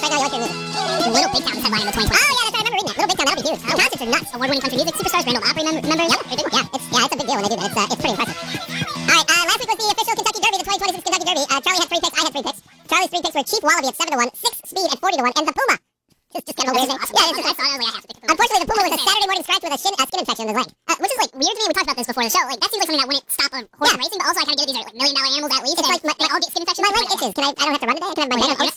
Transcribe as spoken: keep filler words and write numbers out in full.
right now. You like your music. Little Big Town is headlining the twenty twenty. Oh yeah, that's right. I remember reading that. Little Big Town, that'll be huge. The concerts are nuts. Award-winning country music superstars, Grand Ole Opry mem- members. Yep, they're big. Yeah, it's yeah, it's a big deal when they do that. It's uh, it's pretty impressive. All right, uh, last week was the official Kentucky Derby, the twenty twenty-six Kentucky Derby. Uh, Charlie had three picks. I had three picks. Charlie's three picks were Chief Wallaby at seven to one, Six Speed at forty to one, and the Puma. Just, just kind of a weird name. Yeah, it's just, I saw it. I was like, I have to pick the Puma. Unfortunately, the Puma was a Saturday morning scratch with a shin, uh, skin infection in his leg, uh, which is like weird to me. We talked about this before the show. Like that seems like something that wouldn't stop a horse Yeah. from racing, but also I kind of get these are like million dollar animals at least. It's and like my- they all get skin infections. My leg itches. Can I? I don't have to run today. Can I have my leg itches?